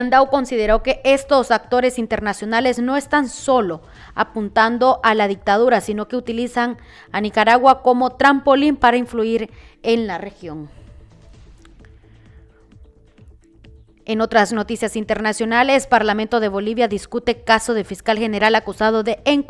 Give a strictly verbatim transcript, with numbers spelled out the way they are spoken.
Landau consideró que estos actores internacionales no están solo apuntando a la dictadura, sino que utilizan a Nicaragua como trampolín para influir en la región. En otras noticias internacionales, Parlamento de Bolivia discute caso de fiscal general acusado de encubrir